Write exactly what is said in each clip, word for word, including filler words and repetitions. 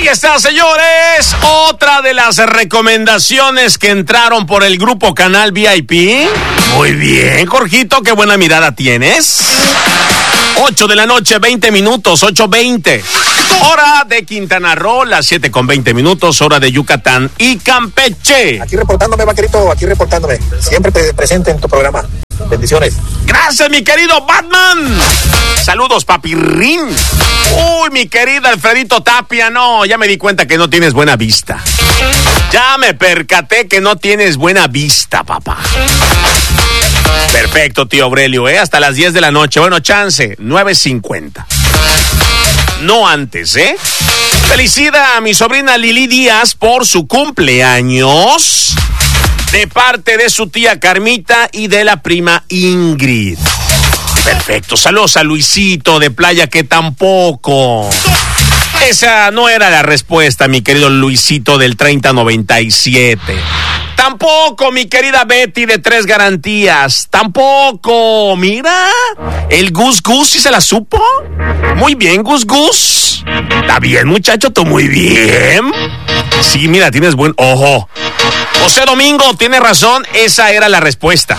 Ahí está, señores, otra de las recomendaciones que entraron por el grupo Canal V I P. Muy bien, Jorgito, qué buena mirada tienes. ocho de la noche, veinte minutos, ocho veinte. Hora de Quintana Roo, las siete con veinte minutos, hora de Yucatán y Campeche. Aquí reportándome, vaquerito, aquí reportándome. Siempre te presente en tu programa. Bendiciones. Gracias, mi querido Batman. Saludos, papirrín. Uy, mi querida Alfredito Tapia, no, ya me di cuenta que no tienes buena vista. Ya me percaté que no tienes buena vista, papá. Perfecto, tío Aurelio, ¿eh? Hasta las diez de la noche. Bueno, chance, nueve cincuenta. No antes, ¿eh? Felicita a mi sobrina Lili Díaz por su cumpleaños, de parte de su tía Carmita y de la prima Ingrid. Perfecto. Saludos a Luisito de Playa, que tampoco. Esa no era la respuesta, mi querido Luisito del treinta noventa y siete. Tampoco, mi querida Betty de Tres Garantías. Tampoco. Mira, el Gus Gus sí se la supo. Muy bien, Gus Gus. Está bien, muchacho, tú muy bien. Sí, mira, tienes buen ojo. José Domingo, tiene razón, esa era la respuesta.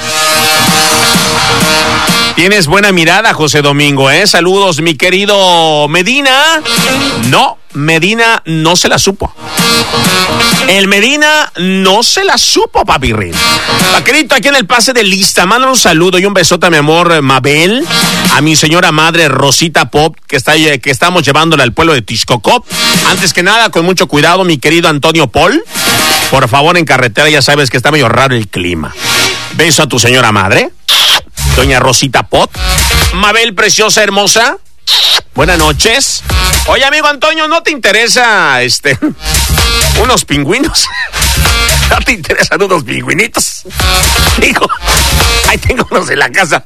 Tienes buena mirada, José Domingo, ¿eh? Saludos, mi querido Medina. No, Medina no se la supo. El Medina no se la supo, papirrín. Vaquerito, aquí en el pase de lista, mándale un saludo y un besote a mi amor Mabel, a mi señora madre Rosita Pop, que está que estamos llevándola al pueblo de Tixcocop. Antes que nada, con mucho cuidado, mi querido Antonio Paul. Por favor, en carretera ya sabes que está medio raro el clima. Beso a tu señora madre, doña Rosita Pot. Mabel, preciosa, hermosa, buenas noches. Oye, amigo Antonio, ¿no te interesa este unos pingüinos? ¿No te interesan unos pingüinitos? Digo, ahí tengo unos en la casa.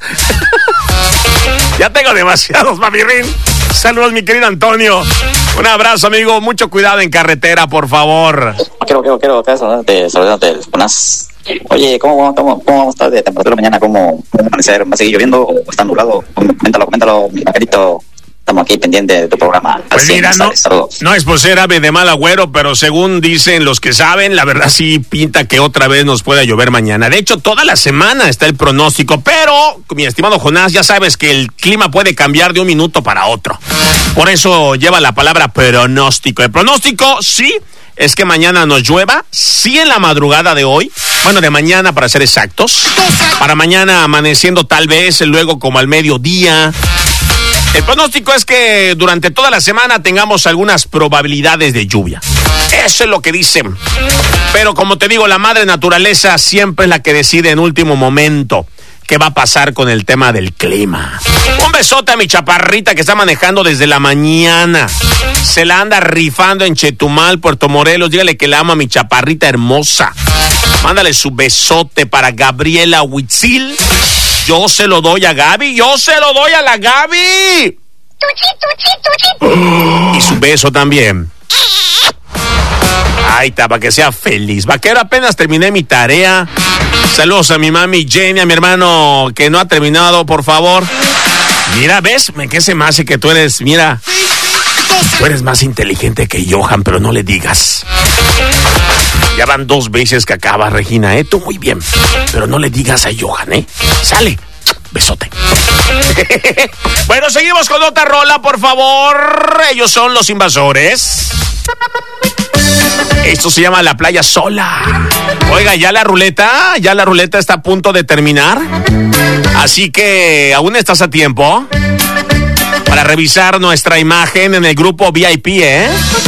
Ya tengo demasiados, papirrín. Saludos, mi querido Antonio. Un abrazo, amigo. Mucho cuidado en carretera, por favor. Quiero, quiero, quiero, saludarte, saludarte. Buenas. Oye, ¿cómo, cómo, cómo vamos a estar de temperatura mañana? ¿Cómo va a amanecer? ¿Va a seguir lloviendo o está nublado? Coméntalo, coméntalo, mi vaquerito. Estamos aquí pendientes de tu programa. Pues mira, no, no es por ser ave de mal agüero, pero según dicen los que saben, la verdad sí pinta que otra vez nos pueda llover mañana. De hecho, toda la semana está el pronóstico, pero, mi estimado Jonás, ya sabes que el clima puede cambiar de un minuto para otro. Por eso lleva la palabra pronóstico. El pronóstico, sí, es que mañana nos llueva, sí en la madrugada de hoy, bueno, de mañana para ser exactos, para mañana amaneciendo tal vez, luego como al mediodía. El pronóstico es que durante toda la semana tengamos algunas probabilidades de lluvia. Eso es lo que dicen. Pero como te digo, la madre naturaleza siempre es la que decide en último momento qué va a pasar con el tema del clima. Un besote a mi chaparrita que está manejando desde la mañana. Se la anda rifando en Chetumal, Puerto Morelos. Dígale que la amo a mi chaparrita hermosa. Mándale su besote para Gabriela Huitzil. Yo se lo doy a Gaby, yo se lo doy a la Gaby. Tuchi, tuchi, tuchi. Y su beso también. Ahí está, para que sea feliz. Vaquero, apenas terminé mi tarea. Saludos a mi mami Jenny, a mi hermano que no ha terminado, por favor. Mira, ¿ves? Me que se me hace que tú eres, mira, tú eres más inteligente que Johan, pero no le digas. Ya van dos veces que acaba, Regina, ¿eh? Tú muy bien. Pero no le digas a Johan, ¿eh? Sale. Besote. Bueno, seguimos con otra rola, por favor. Ellos son Los Invasores. Esto se llama La Playa Sola. Oiga, ya la ruleta, ya la ruleta está a punto de terminar. Así que aún estás a tiempo para revisar nuestra imagen en el grupo V I P, ¿eh?